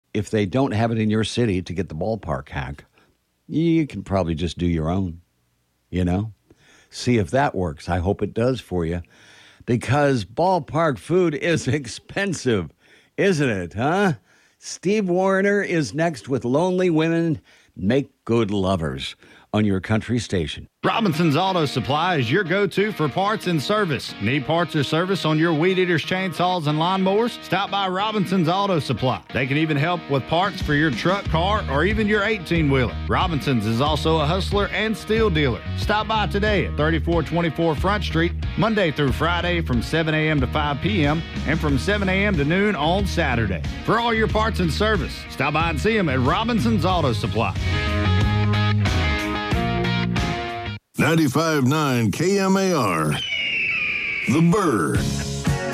if they don't have it in your city to get the ballpark hack, you can probably just do your own, See if that works. I hope it does for you, because ballpark food is expensive, isn't it, huh? Steve Wariner is next with Lonely Women Make Good Lovers on your country station. Robinson's Auto Supply is your go-to for parts and service. Need parts or service on your weed eaters, chainsaws, and lawnmowers? Stop by Robinson's Auto Supply. They can even help with parts for your truck, car, or even your 18-wheeler. Robinson's is also a hustler and steel dealer. Stop by today at 3424 Front Street, Monday through Friday from 7 a.m. to 5 p.m. and from 7 a.m. to noon on Saturday. For all your parts and service, stop by and see them at Robinson's Auto Supply. 95.9 KMAR. The Bird.